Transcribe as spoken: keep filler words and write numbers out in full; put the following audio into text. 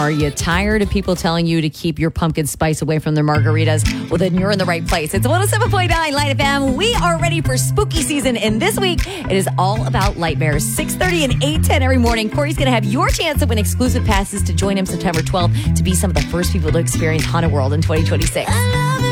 Are you tired of people telling you to keep your pumpkin spice away from their margaritas? Well, then you're in the right place. It's one oh seven point nine Light F M. We are ready for spooky season, and this week it is all about Lightmares. six thirty and eight ten every morning. Corey's going to have your chance to win exclusive passes to join him September twelfth to be some of the first people to experience Haunted World in twenty twenty-six.